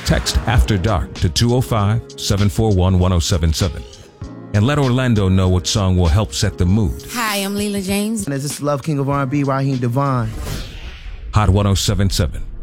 Text After Dark to 205-741-1077. And let Orlando know what song will help set the mood. Hi, I'm Leela James. And this is Love King of R&B, Raheem Devon. Hot 1077.